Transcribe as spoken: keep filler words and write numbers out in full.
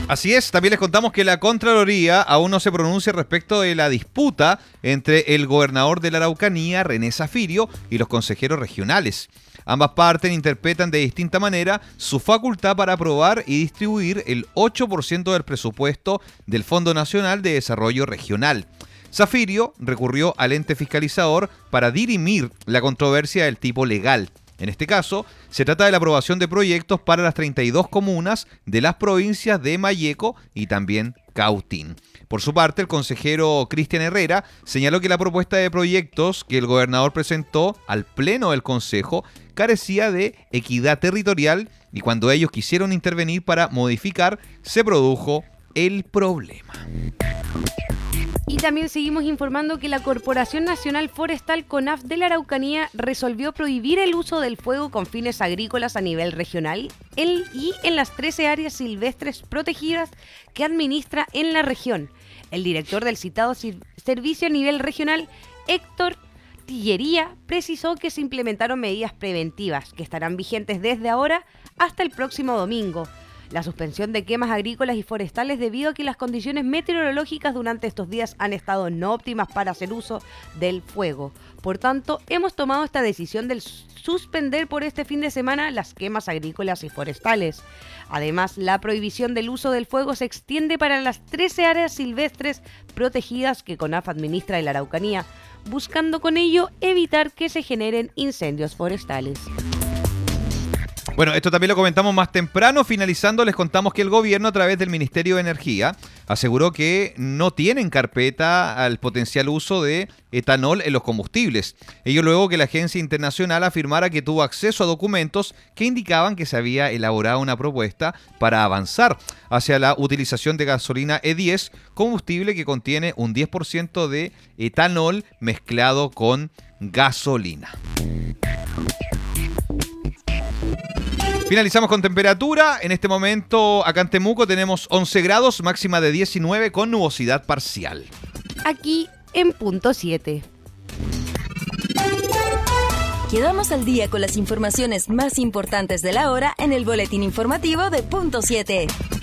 Así es, también les contamos que la Contraloría aún no se pronuncia respecto de la disputa entre el gobernador de la Araucanía, René Zafirio, y los consejeros regionales. Ambas partes interpretan de distinta manera su facultad para aprobar y distribuir el ocho por ciento del presupuesto del Fondo Nacional de Desarrollo Regional. Zafirio recurrió al ente fiscalizador para dirimir la controversia del tipo legal. En este caso, se trata de la aprobación de proyectos para las treinta y dos comunas de las provincias de Malleco y también Cautín. Por su parte, el consejero Cristian Herrera señaló que la propuesta de proyectos que el gobernador presentó al Pleno del Consejo carecía de equidad territorial y cuando ellos quisieron intervenir para modificar, se produjo el problema. Y también seguimos informando que la Corporación Nacional Forestal CONAF de la Araucanía resolvió prohibir el uso del fuego con fines agrícolas a nivel regional y en las trece áreas silvestres protegidas que administra en la región. El director del citado servicio a nivel regional, Héctor Tillería, precisó que se implementaron medidas preventivas que estarán vigentes desde ahora hasta el próximo domingo. La suspensión de quemas agrícolas y forestales debido a que las condiciones meteorológicas durante estos días han estado no óptimas para hacer uso del fuego. Por tanto, hemos tomado esta decisión de suspender por este fin de semana las quemas agrícolas y forestales. Además, la prohibición del uso del fuego se extiende para las trece áreas silvestres protegidas que CONAF administra en la Araucanía, buscando con ello evitar que se generen incendios forestales. Bueno, esto también lo comentamos más temprano. Finalizando, les contamos que el gobierno, a través del Ministerio de Energía, aseguró que no tienen carpeta al potencial uso de etanol en los combustibles. Ello luego que la agencia internacional afirmara que tuvo acceso a documentos que indicaban que se había elaborado una propuesta para avanzar hacia la utilización de gasolina E diez, combustible que contiene un diez por ciento de etanol mezclado con gasolina. Finalizamos con temperatura. En este momento acá en Temuco tenemos once grados, máxima de diecinueve con nubosidad parcial. Aquí en punto siete. Quedamos al día con las informaciones más importantes de la hora en el boletín informativo de punto siete.